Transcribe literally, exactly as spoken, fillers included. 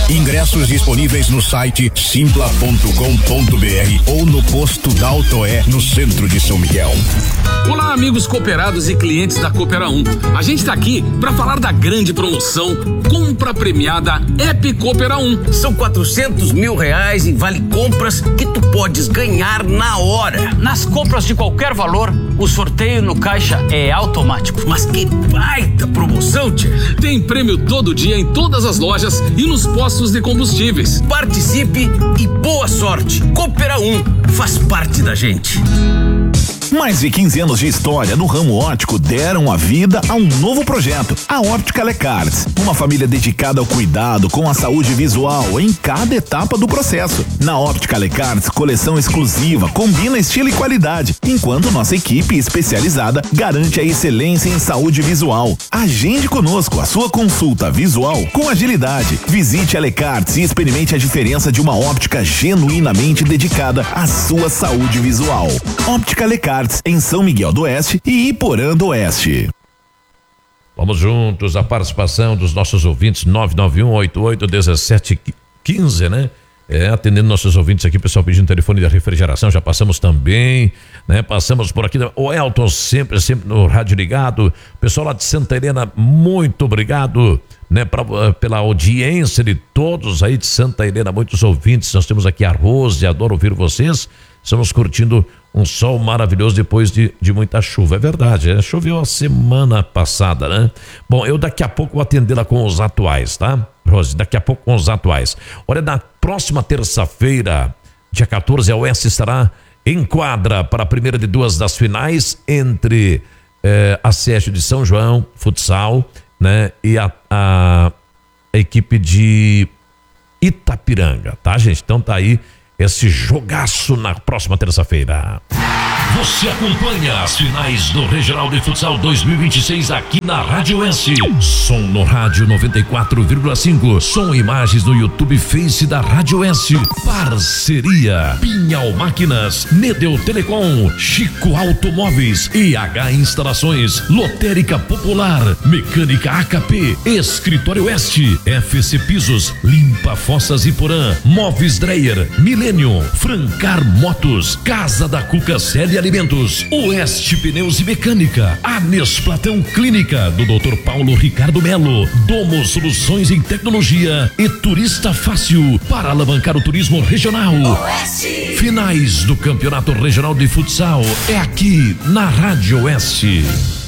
Ingressos disponíveis no site simpla ponto com ponto br ou no posto da Autoé, no centro de São Miguel. Olá, amigos cooperados e clientes da Coopera um. A gente está aqui para falar da grande promoção Compra Premiada App Coopera um. São quatrocentos mil reais em vale compras que tu podes ganhar na hora. Nas compras de qualquer valor, o sorteio no caixa é automático. Mas que baita promoção, tia! Tem prêmio todo dia em todas as lojas e nos postos de combustíveis. Participe e boa sorte. Coopera um faz parte da gente. Mais de quinze anos de história no ramo óptico deram a vida a um novo projeto, a Óptica Lecarts. Uma família dedicada ao cuidado com a saúde visual em cada etapa do processo. Na Óptica Lecarts, coleção exclusiva combina estilo e qualidade, enquanto nossa equipe especializada garante a excelência em saúde visual. Agende conosco a sua consulta visual com agilidade. Visite a Lecarts e experimente a diferença de uma óptica genuinamente dedicada à sua saúde visual. Óptica Lecarts, em São Miguel do Oeste e Iporã do Oeste. Vamos juntos, a participação dos nossos ouvintes, nove nove um oito oito um sete um cinco, né? É, atendendo nossos ouvintes aqui, pessoal pedindo telefone da refrigeração, já passamos também, né? Passamos por aqui, o Elton sempre, sempre no rádio ligado, pessoal lá de Santa Helena, muito obrigado, né? Pra, pela audiência de todos aí de Santa Helena, muitos ouvintes, nós temos aqui a Rose, adoro ouvir vocês, estamos curtindo um sol maravilhoso depois de, de muita chuva, é verdade, né? Choveu a semana passada, né? Bom, eu daqui a pouco vou atendê-la com os atuais, tá? Rose, daqui a pouco com os atuais. Olha, na próxima terça-feira, dia quatorze, a Oeste estará em quadra para a primeira de duas das finais entre eh, a Sérgio de São João, futsal, né? E a, a, a equipe de Itapiranga, tá, gente? Então tá aí esse jogaço na próxima terça-feira. Você acompanha as finais do Regional de Futsal dois mil e vinte e seis aqui na Rádio S. Som no rádio noventa e quatro vírgula cinco. Som e imagens no YouTube Face da Rádio S. Parceria Pinhal Máquinas, Nedeu Telecom, Chico Automóveis, I H Instalações, Lotérica Popular, Mecânica A K P, Escritório Oeste, F C Pisos, Limpa Fossas Iporã, Móveis Dreyer, Millennium, Francar Motos, Casa da Cuca Célia Alimentos, Oeste Pneus e Mecânica, Anes Platão Clínica do doutor Paulo Ricardo Melo, Domo Soluções em Tecnologia e Turista Fácil para alavancar o turismo regional. Oeste. Finais do Campeonato Regional de Futsal é aqui na Rádio Oeste.